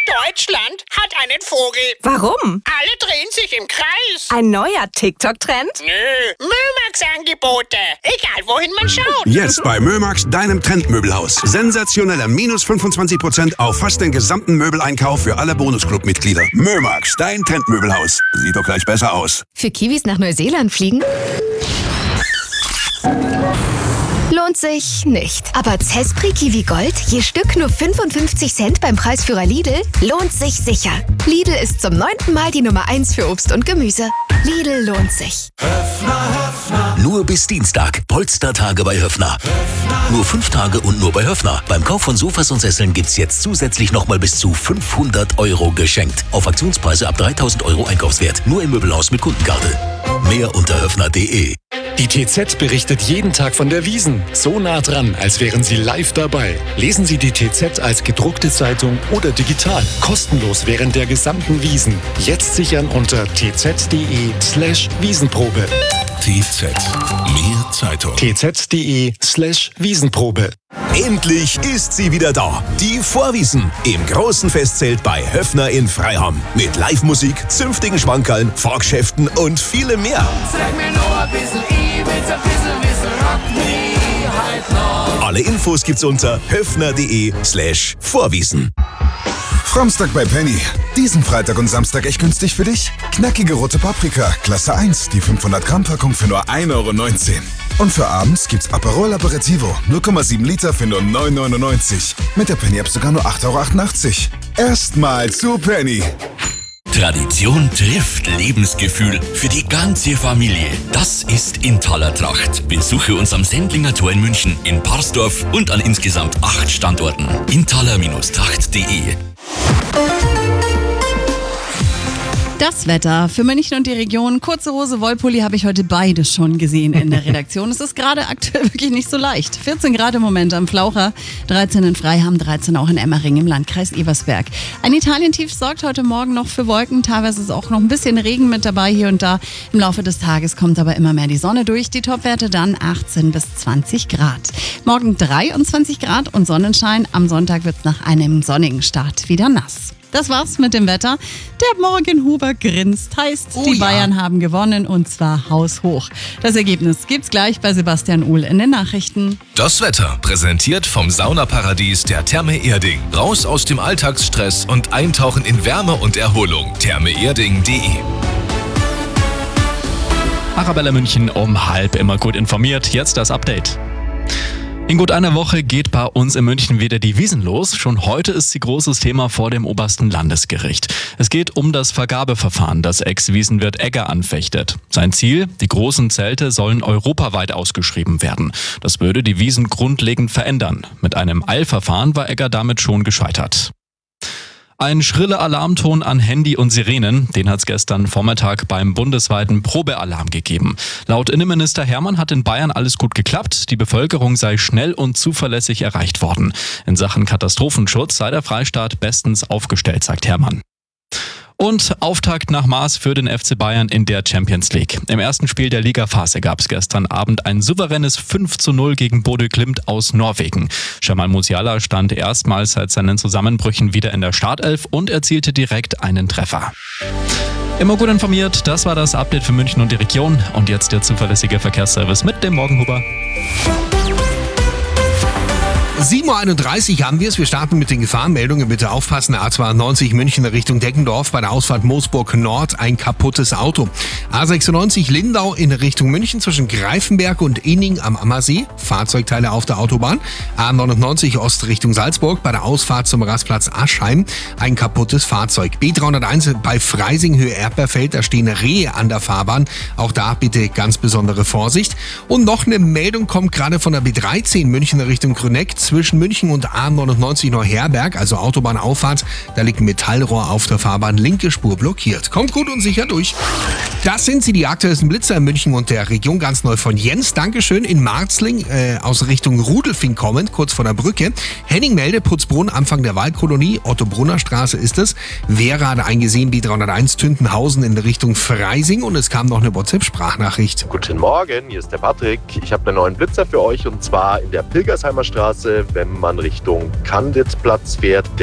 Deutschland hat einen Vogel. Warum? Alle drehen sich im Kreis. Ein neuer TikTok-Trend? Nö, Mömax-Angebote. Egal, wohin man schaut. Jetzt bei Mömax, deinem Trendmöbelhaus. Sensationelle minus 25% auf fast den gesamten Möbeleinkauf für alle Bonusclub-Mitglieder. Mömax, dein Trendmöbelhaus. Sieht doch gleich besser aus. Für Kiwis nach Neuseeland fliegen? Lohnt sich nicht. Aber Zespri Kiwi Gold, je Stück nur 55 Cent beim Preisführer Lidl, lohnt sich sicher. Lidl ist zum 9. Mal die Nummer 1 für Obst und Gemüse. Lidl lohnt sich. Nur bis Dienstag. Polstertage bei Höffner. Nur 5 Tage und nur bei Höffner. Beim Kauf von Sofas und Sesseln gibt's jetzt zusätzlich nochmal bis zu 500 € geschenkt. Auf Aktionspreise ab 3.000 € Einkaufswert. Nur im Möbelhaus mit Kundenkarte. Mehr unter höffner.de. Die TZ berichtet jeden Tag von der Wiesn. So nah dran, als wären Sie live dabei. Lesen Sie die TZ als gedruckte Zeitung oder digital. Kostenlos während der gesamten Wiesn. Jetzt sichern unter tz.de/Wiesenprobe. TZ. Mehr Zeitung. tz.de/Wiesenprobe. Endlich ist sie wieder da. Die Vorwiesn im großen Festzelt bei Höffner in Freiham. Mit Live-Musik, zünftigen Schmankerln, Fahrgeschäften und vielem mehr. Sag mir noch ein bisschen, ich will's ein bisschen wissen, rock mich halt noch. Alle Infos gibt's unter höffner.de/Vorwiesn. Framstag bei Penny. Diesen Freitag und Samstag echt günstig für dich. Knackige rote Paprika, Klasse 1, die 500 Gramm Packung für nur 1,19 €. Und für abends gibt's Aperol Aperitivo, 0,7 Liter für nur 9,99 €. Mit der Penny-App sogar nur 8,88 €. Erstmal zu Penny. Tradition trifft Lebensgefühl für die ganze Familie. Das ist Intaler Tracht. Besuche uns am Sendlinger Tor in München, in Parsdorf und an insgesamt 8 Standorten. Intaler-Tracht.de. Das Wetter für München und die Region. Kurze Hose, Wollpulli habe ich heute beide schon gesehen in der Redaktion. Es ist gerade aktuell wirklich nicht so leicht. 14 Grad im Moment am Flaucher, 13 in Freiham, 13 auch in Emmering im Landkreis Ebersberg. Ein Italientief sorgt heute Morgen noch für Wolken. Teilweise ist auch noch ein bisschen Regen mit dabei hier und da. Im Laufe des Tages kommt aber immer mehr die Sonne durch. Die Topwerte dann 18 bis 20 Grad. Morgen 23 Grad und Sonnenschein. Am Sonntag wird es nach einem sonnigen Start wieder nass. Das war's mit dem Wetter. Der Morgenhuber grinst. Heißt, die Bayern haben gewonnen und zwar haushoch. Das Ergebnis gibt's gleich bei Sebastian Uhl in den Nachrichten. Das Wetter präsentiert vom Saunaparadies der Therme Erding. Raus aus dem Alltagsstress und eintauchen in Wärme und Erholung. thermeerding.de. Arabella München um 12:30 immer gut informiert. Jetzt das Update. In gut einer Woche geht bei uns in München wieder die Wiesn los. Schon heute ist sie großes Thema vor dem obersten Landesgericht. Es geht um das Vergabeverfahren, das Ex-Wiesenwirt Egger anfechtet. Sein Ziel: die großen Zelte sollen europaweit ausgeschrieben werden. Das würde die Wiesn grundlegend verändern. Mit einem Eilverfahren war Egger damit schon gescheitert. Ein schriller Alarmton an Handy und Sirenen, den hat es gestern Vormittag beim bundesweiten Probealarm gegeben. Laut Innenminister Hermann hat in Bayern alles gut geklappt, die Bevölkerung sei schnell und zuverlässig erreicht worden. In Sachen Katastrophenschutz sei der Freistaat bestens aufgestellt, sagt Hermann. Und Auftakt nach Maß für den FC Bayern in der Champions League. Im ersten Spiel der Ligaphase gab es gestern Abend ein souveränes 5:0 gegen Bodø Glimt aus Norwegen. Jamal Musiala stand erstmals seit seinen Zusammenbrüchen wieder in der Startelf und erzielte direkt einen Treffer. Immer gut informiert, das war das Update für München und die Region. Und jetzt der zuverlässige Verkehrsservice mit dem Morgenhuber. 7:31 Uhr haben wir es. Wir starten mit den Gefahrenmeldungen. Bitte aufpassen. A92 München Richtung Deckendorf. Bei der Ausfahrt Moosburg Nord ein kaputtes Auto. A96 Lindau in Richtung München zwischen Greifenberg und Inning am Ammersee. Fahrzeugteile auf der Autobahn. A99 Ost Richtung Salzburg. Bei der Ausfahrt zum Rastplatz Aschheim ein kaputtes Fahrzeug. B301 bei Freising Höhe Erdbeerfeld. Da stehen Rehe an der Fahrbahn. Auch da bitte ganz besondere Vorsicht. Und noch eine Meldung kommt gerade von der B13 München Richtung Grüneck. Zwischen München und A99 Neuherberg, also Autobahnauffahrt, da liegt ein Metallrohr auf der Fahrbahn, linke Spur blockiert. Kommt gut und sicher durch. Das sind sie, die aktuellsten Blitzer in München und der Region, ganz neu von Jens. Dankeschön. In Marzling aus Richtung Rudelfing kommend, kurz vor der Brücke. Henning Melde, Putzbrunn, Anfang der Waldkolonie, Otto-Brunner-Straße ist es. Vera hat eingesehen, B301 Tüntenhausen in Richtung Freising und es kam noch eine WhatsApp-Sprachnachricht. Guten Morgen, hier ist der Patrick. Ich habe einen neuen Blitzer für euch und zwar in der Pilgersheimer Straße, wenn man Richtung Kanditplatz fährt.